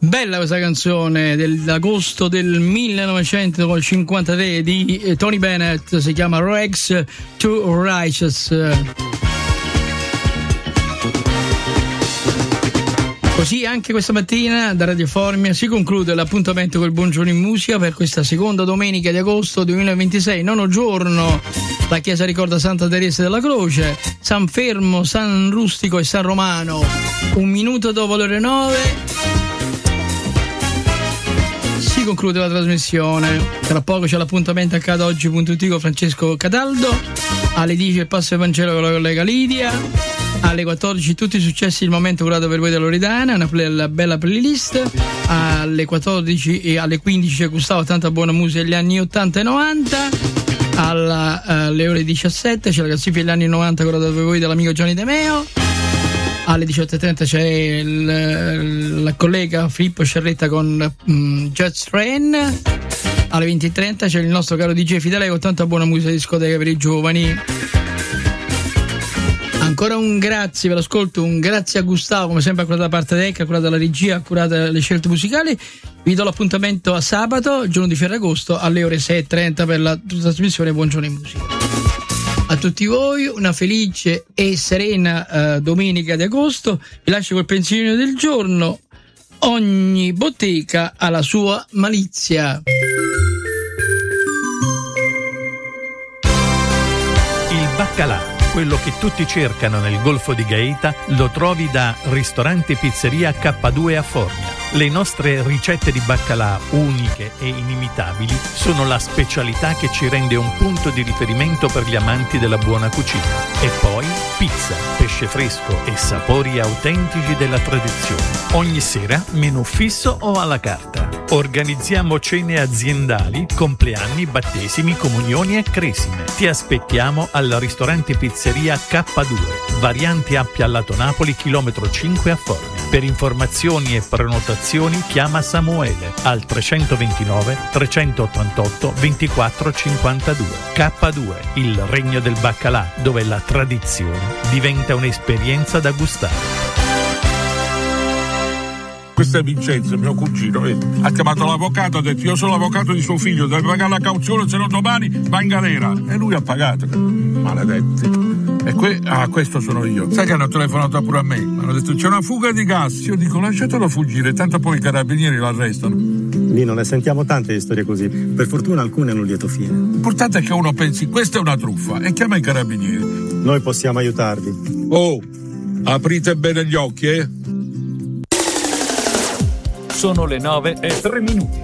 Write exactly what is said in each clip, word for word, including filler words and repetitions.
Bella questa canzone dell'agosto del millenovecentocinquantatré di Tony Bennett, si chiama Rags to Righteous. Così anche questa mattina da Radio Formia si conclude l'appuntamento col Buongiorno in Musica per questa seconda domenica di agosto duemilaventisei, nono giorno. La chiesa ricorda Santa Teresa della Croce, San Fermo, San Rustico e San Romano. Un minuto dopo le ore nove si conclude la trasmissione. Tra poco c'è l'appuntamento a Cada Oggi punto it con Francesco Cataldo. Alle dieci il Passo Evangelo con la collega Lidia. Alle quattordici tutti i successi del momento curato per voi da Loredana, una play, bella playlist. Alle quattordici e alle quindici c'è Gustavo, tanta buona musica degli anni ottanta e novanta. Alla, alle ore diciassette c'è la classifica degli anni novanta curata per voi dall'amico Gianni De Meo. Alle diciotto e trenta c'è il, la collega Filippo Sciarretta con um, Jazz Train. Alle venti e trenta c'è il nostro caro D J Fidele con tanta buona musica discoteca per i giovani. Ancora un grazie per l'ascolto, un grazie a Gustavo, come sempre ha curato la parte tecnica, ha curato la regia, ha curato le scelte musicali. Vi do l'appuntamento a sabato, giorno di Ferragosto, alle ore sei e trenta per la trasmissione Buongiorno in Musica. A tutti voi una felice e serena uh, domenica di agosto. Vi lascio col pensierino del giorno: ogni bottega ha la sua malizia. Il baccalà, quello che tutti cercano nel Golfo di Gaeta, lo trovi da Ristorante Pizzeria K due a Formia. Le nostre ricette di baccalà, uniche e inimitabili, sono la specialità che ci rende un punto di riferimento per gli amanti della buona cucina. E poi pizza, pesce fresco e sapori autentici della tradizione. Ogni sera menù fisso o alla carta. Organizziamo cene aziendali, compleanni, battesimi, comunioni e cresime. Ti aspettiamo al Ristorante Pizzeria K due, variante Appia Lato Napoli, chilometro cinque a Formia. Per informazioni e prenotazioni chiama Samuele al trecentoventinove trecentottantotto ventiquattro cinquantadue. K due, il regno del baccalà, dove la tradizione diventa un'esperienza da gustare. Questo è Vincenzo, mio cugino, eh. ha chiamato l'avvocato, ha detto: io sono l'avvocato di suo figlio, deve pagare la cauzione, se no domani va in galera. E lui ha pagato. Maledetti. E que- ah, questo sono io. Sai che hanno telefonato pure a me? Hanno detto: c'è una fuga di gas. Io dico: lasciatelo fuggire, tanto poi i carabinieri l'arrestano. Lì ne sentiamo tante di storie così. Per fortuna alcune hanno un lieto fine. L'importante è che uno pensi: questa è una truffa, e chiama i carabinieri. Noi possiamo aiutarvi. Oh, aprite bene gli occhi, eh? Sono le nove e tre minuti.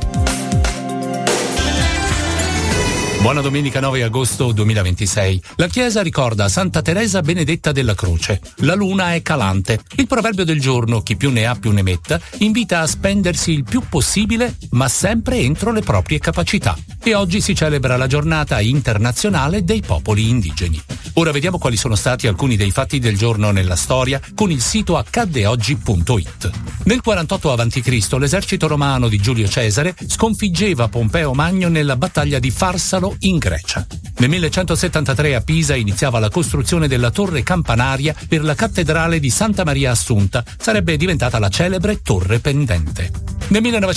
Buona domenica nove agosto duemilaventisei. La Chiesa ricorda Santa Teresa Benedetta della Croce. La luna è calante. Il proverbio del giorno, chi più ne ha più ne metta, invita a spendersi il più possibile, ma sempre entro le proprie capacità. E oggi si celebra la giornata internazionale dei popoli indigeni. Ora vediamo quali sono stati alcuni dei fatti del giorno nella storia con il sito accadde oggi punto it. Nel quarantotto avanti Cristo l'esercito romano di Giulio Cesare sconfiggeva Pompeo Magno nella battaglia di Farsalo in Grecia. Nel millecentosettantatré a Pisa iniziava la costruzione della torre campanaria per la cattedrale di Santa Maria Assunta. Sarebbe diventata la celebre torre pendente. Nel